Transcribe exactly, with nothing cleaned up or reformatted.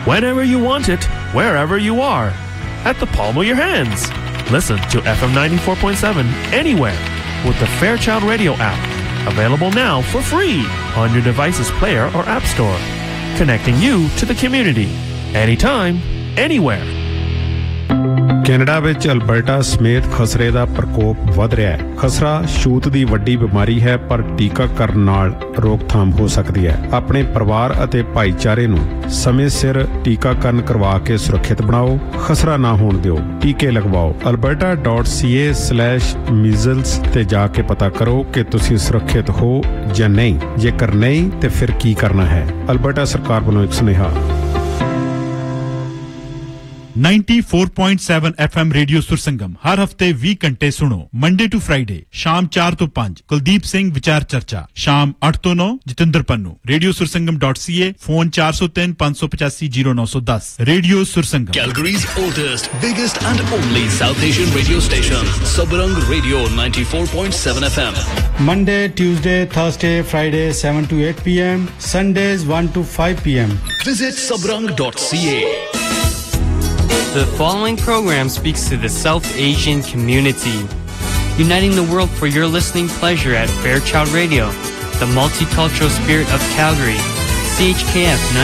whenever you want it, wherever you are, at the palm of your hands. Listen to F M ninety-four point seven anywhere with the Fairchild Radio app. Available now for free on your device's player or app store. Connecting you to the community. Anytime, anywhere. Canada ਵਿੱਚ Alberta ਸਮੇਤ ਖਸਰੇ ਦਾ ਪ੍ਰਕੋਪ ਵਧ ਰਿਹਾ ਹੈ। ਖਸਰਾ ਛੂਤ ਦੀ ਵੱਡੀ ਬਿਮਾਰੀ ਹੈ, ਪਰ ਟੀਕਾਕਰਨ ਨਾਲ ਰੋਕਥਾਮ ਹੋ ਸਕਦੀ ਹੈ। ਆਪਣੇ ਪਰਿਵਾਰ ਅਤੇ ਭਾਈਚਾਰੇ ਨੂੰ ਸਮੇਂ ਸਿਰ ਟੀਕਾਕਰਨ ਕਰਵਾ ਕੇ ਸੁਰੱਖਿਅਤ ਬਣਾਓ। ਖਸਰਾ ਨਾ ਹੋਣ ਦਿਓ, ਟੀਕੇ ਲਗਵਾਓ। alberta dot c a slash measles ਤੇ ਜਾ ਕੇ ਪਤਾ ਕਰੋ ਕਿ ਤੁਸੀਂ ਸੁਰੱਖਿਅਤ ਹੋ ਜਾਂ ਨਹੀਂ। ਜੇਕਰ ਨਹੀਂ ਤੇ ਫਿਰ ਕੀ ਕਰਨਾ ਹੈ। ਅਲਬਰਟਾ ਸਰਕਾਰ ਵੱਲੋਂ ਇੱਕ ਸੁਨੇਹਾ। ninety-four point seven F M radio Sursangam हर हफ्ते बीस घंटे सुनो मंडे टू फ्राइडे शाम चार तो पांच कुलदीप सिंह विचार चर्चा शाम आठ तो नौ Jatinder Pannu radio Sursangam dot C ए फोन चार सौ तीन पाँच सौ पचासी जीरो नौ सौ दस radio Sursangam Calgary's oldest biggest and only South Asian radio station Sabrang Radio ninety-four point seven F M Monday Tuesday Thursday Friday seven to eight p m Sundays one to five p m Visit sabrang dot c a. The following program speaks to the South Asian community, uniting the world for your listening pleasure at Fairchild Radio, the multicultural spirit of Calgary, C H K F